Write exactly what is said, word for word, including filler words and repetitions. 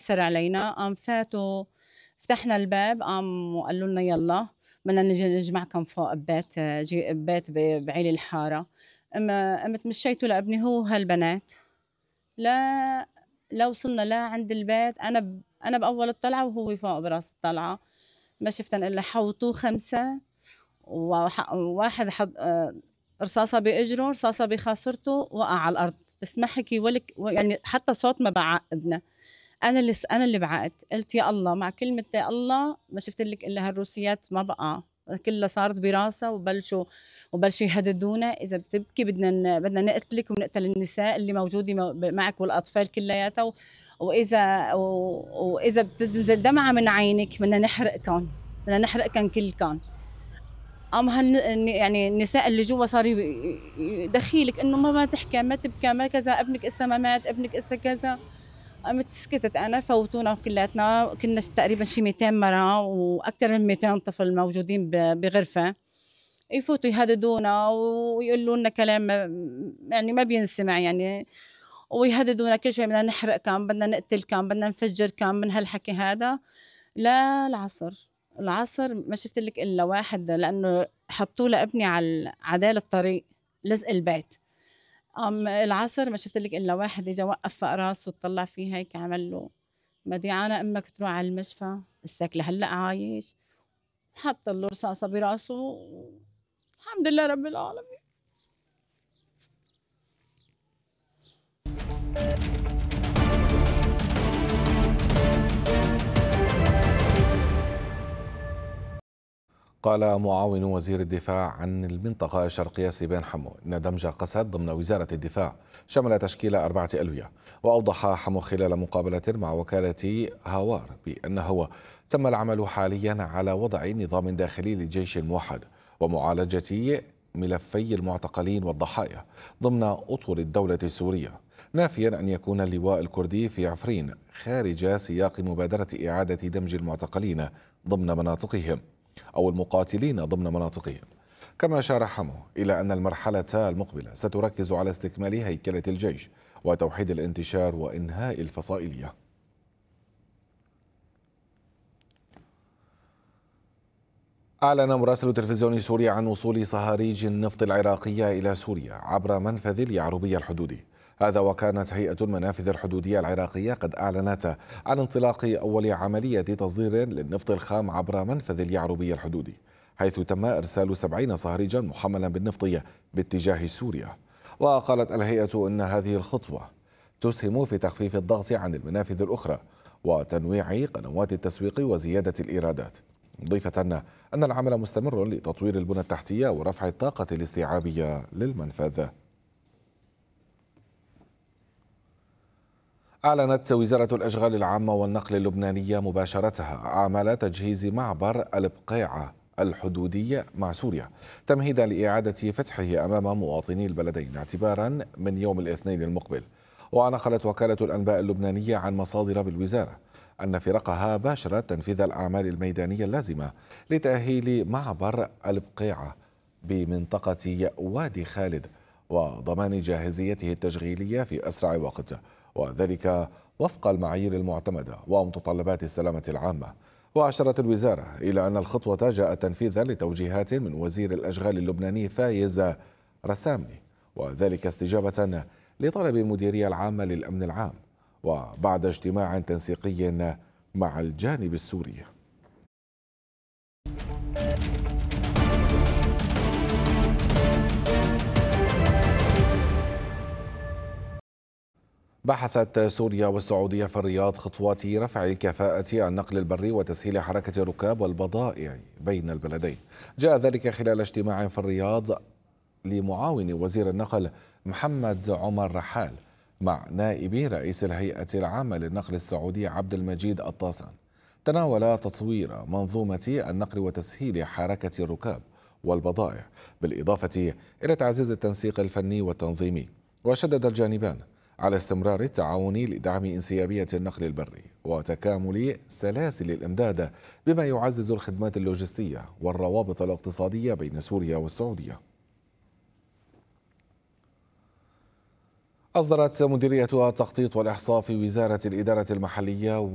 كسر علينا، قام فاتوا فتحنا الباب قام وقالوا لنا يلا بدنا نجي نجمعكم فوق ببيت جي ببيت ب- بعيلة الحارة. اما قمت مشيته لابني هو وهالبنات، لا لا وصلنا لا عند البيت، انا ب... انا باول الطلعه وهو فوق براس الطلعه. ما شفتن الا حوطوه خمسه، وح- وواحد حط آه، رصاصه باجره رصاصه بخاصرته، وقع على الارض بس ما حكي ولك، يعني حتى صوت ما بعقبنا. انا اللي انا اللي بعقت، قلت يا الله، مع كلمه يا الله ما شفت لك الا هالروسيات ما بقى كلها صارت براسها، وبلشوا وبلشوا يهددونا اذا بتبكي بدنا ن- بدنا نقتلك ونقتل النساء اللي موجوده مو- معك والاطفال كلياتها، و- واذا و- واذا بتنزل دمعه من عينك بدنا نحرقكم، بدنا نحرقكم كلكم. قام هال يعني النساء اللي جوا صار يدخيلك انه ما ما تحكي ما تبكى ما كذا، ابنك اسا ما مات، ابنك اسا كذا. قمت سكتت انا، فوتونا كلياتنا، كنا تقريبا شي مئتين مرة واكثر من مئتين طفل موجودين ب- بغرفة، يفوتوا يهددونا ويقولوا لنا كلام ما- يعني ما بينسمع يعني، ويهددونا كل شوي بدنا نحرق كام، بدنا نقتل كام، بدنا نفجر كام من هالحكي هذا. لا العصر، العصر ما شفت لك الا واحد، لانه حطوا لابني على عدال الطريق لزق البيت. أم العصر ما شفت لك الا واحد اجى وقف فوق راسه وطلع فيه هيك عمل له مديعانة امك تروح على المشفى، السك لهلا عايش، حط له رصاصة براسه. الحمد لله رب العالمين. قال معاون وزير الدفاع عن المنطقة الشرقية سيبان حمو إن دمج قسد ضمن وزارة الدفاع شمل تشكيل أربعة ألوية. وأوضح حمو خلال مقابلة مع وكالة هاوار بأنه تم العمل حاليا على وضع نظام داخلي للجيش الموحد ومعالجة ملفي المعتقلين والضحايا ضمن أطر الدولة السورية، نافيا أن يكون اللواء الكردي في عفرين خارج سياق مبادرة إعادة دمج المعتقلين ضمن مناطقهم أو المقاتلين ضمن مناطقهم. كما أشار حمو إلى أن المرحلة المقبلة ستركز على استكمال هيكلة الجيش وتوحيد الانتشار وإنهاء الفصائلية. أعلن مراسل تلفزيون سوريا عن وصول صهاريج النفط العراقية إلى سوريا عبر منفذ اليعربية الحدودي، هذا وكانت هيئة المنافذ الحدودية العراقية قد أعلنت عن انطلاق أول عملية تصدير للنفط الخام عبر منفذ اليعربية الحدودي، حيث تم إرسال سبعين صهريجا محملا بالنفط باتجاه سوريا. وقالت الهيئة أن هذه الخطوة تسهم في تخفيف الضغط عن المنافذ الأخرى وتنويع قنوات التسويق وزيادة الإيرادات، مضيفة أن العمل مستمر لتطوير البنى التحتية ورفع الطاقة الاستيعابية للمنفذ. أعلنت وزارة الأشغال العامة والنقل اللبنانية مباشرتها أعمال تجهيز معبر البقيعة الحدودي مع سوريا تمهيدا لإعادة فتحه أمام مواطني البلدين اعتبارا من يوم الاثنين المقبل. ونقلت وكالة الأنباء اللبنانية عن مصادر بالوزارة أن فرقها باشرت تنفيذ الأعمال الميدانية اللازمة لتأهيل معبر البقيعة بمنطقة وادي خالد وضمان جاهزيته التشغيلية في أسرع وقت، وذلك وفق المعايير المعتمدة ومتطلبات السلامة العامة. وأشارت الوزارة إلى أن الخطوة جاءت تنفيذا لتوجيهات من وزير الأشغال اللبناني فايز رسامي، وذلك استجابة لطلب المديرية العامة للأمن العام وبعد اجتماع تنسيقي مع الجانب السوري. بحثت سوريا والسعودية في الرياض خطوات رفع كفاءة النقل البري وتسهيل حركة الركاب والبضائع بين البلدين. جاء ذلك خلال اجتماع في الرياض لمعاون وزير النقل محمد عمر رحال مع نائب رئيس الهيئة العامة للنقل السعودي عبد المجيد الطاسان، تناول تطوير منظومة النقل وتسهيل حركة الركاب والبضائع بالإضافة إلى تعزيز التنسيق الفني والتنظيمي. وشدد الجانبان على استمرار التعاون لدعم انسيابية النقل البري وتكامل سلاسل الإمداد بما يعزز الخدمات اللوجستية والروابط الاقتصادية بين سوريا والسعودية. أصدرت مديرية التخطيط والإحصاء في وزارة الإدارة المحلية